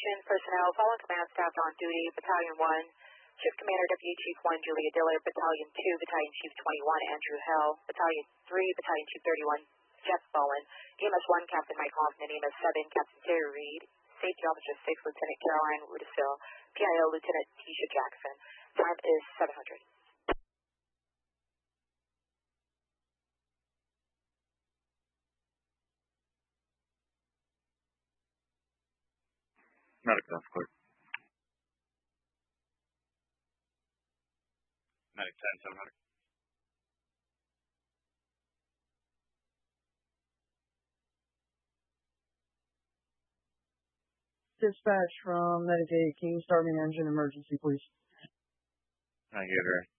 Attention personnel, following command staff on duty, Battalion 1, Shift Commander Deputy Chief 1 Julia Diller, Battalion 2, Battalion Chief 21 Andrew Hell, Battalion 3, Battalion Chief 31 Jeff Bowen, EMS 1 Captain Mike Hoffman, EMS 7 Captain Terry Reed, Safety Officer 6 Lieutenant Caroline Rudisill, PIO Lieutenant Tisha Jackson. Time is 700. Medic desk clerk. Medic 10, 700. Dispatch from Medic 8, King Starving Engine Emergency, please. I get her.